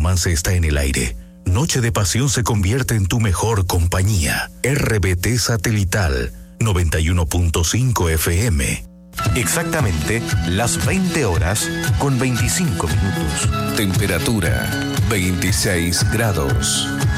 romance está en el aire. Noche de Pasión se convierte en tu mejor compañía. RBT Satelital 91.5 FM. Exactamente las 20 horas con 25 minutos. Temperatura 26 grados.